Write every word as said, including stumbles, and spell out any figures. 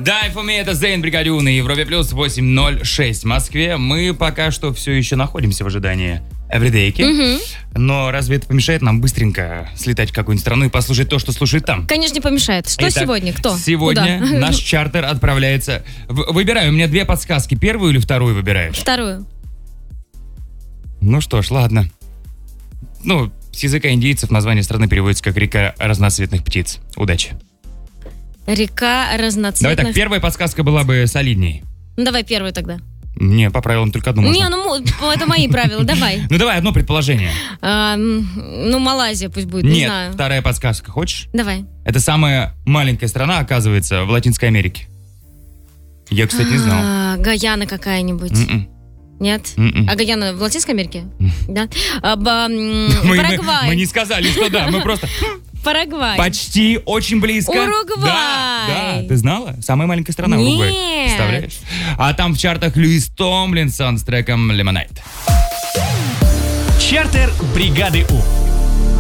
Die for me, это Зейн Бригадю на Европе Плюс восемь ноль шесть в Москве. Мы пока что все еще находимся в ожидании эвридейки. Угу. Но разве это помешает нам быстренько слетать в какую-нибудь страну и послушать то, что слушает там? Конечно, не помешает. Что Итак, сегодня? Кто? Сегодня Куда? наш чартер отправляется... В- Выбирай, у меня две подсказки. Первую или вторую выбираешь? Вторую. Ну что ж, ладно. Ну, с языка индейцев название страны переводится как «река разноцветных птиц». Удачи. Река Давай разноцветных... так, первая подсказка была бы солидней. Ну, давай первую тогда. Не, по правилам только одну можно. Не, ну мо- это мои правила, давай. Ну давай одно предположение. А, м, ну, Малайзия пусть будет, не Нет, знаю. вторая подсказка. Хочешь? Давай. Это самая маленькая страна, оказывается, в Латинской Америке. Я, кстати, не знал. А, Гаяна какая-нибудь. М-м. Нет? М-м. А Гаяна в Латинской Америке? Да. А, ба- м, Мы, мы- Парагвай. мы не сказали, что да, мы просто Парагвай. почти очень близко. Уругвай. Да, да, ты знала? Самая маленькая страна Нет. Уругвай. Представляешь? А там в чартах Льюис Томлинсон с треком «Lemonade». Чартер бригады У.